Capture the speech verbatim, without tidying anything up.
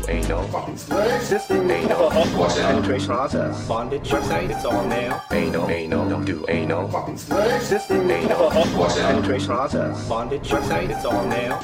anal. Fucking slave. System anal. Penetration Process. Bondage website. It's all nail. Anal. Anal. Don't do anal. Fucking slave. System anal. Penetration Process. Bondage website. It's all nail.